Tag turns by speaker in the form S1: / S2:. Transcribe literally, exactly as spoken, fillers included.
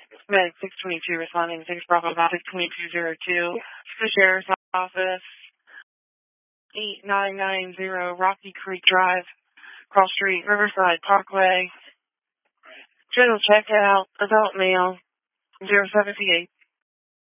S1: Med six twenty-two responding to six Bravo six twenty-two zero two to the Sheriff's Office, eight nine nine zero Rocky Creek Drive, Cross Street, Riverside Parkway. General checkout, adult male, zero seven eight.